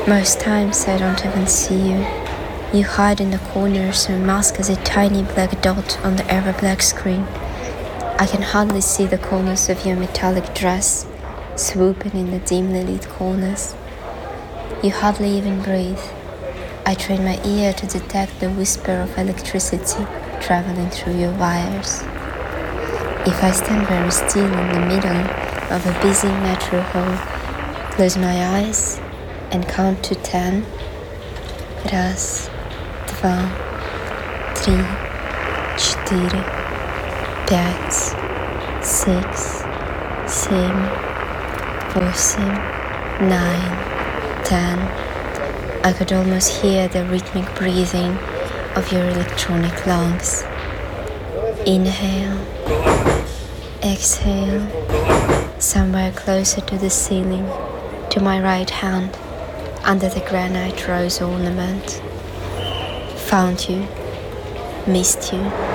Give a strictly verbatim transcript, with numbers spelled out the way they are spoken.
Most times I don't even see you. You hide in the corners and mask as a tiny black dot on the ever black screen. I can hardly see the corners of your metallic dress, swooping in the dimly lit corners. You hardly even breathe. I train my ear to detect the whisper of electricity traveling through your wires. If I stand very still in the middle of a busy metro hall, close my eyes and count to ten. Раз, два, три, четыре, пять, six, seven, восемь, nine, ten. I could almost hear the rhythmic breathing of your electronic lungs. Inhale, exhale, somewhere closer to the ceiling, to my right hand, under the granite rose ornament. Found you, missed you.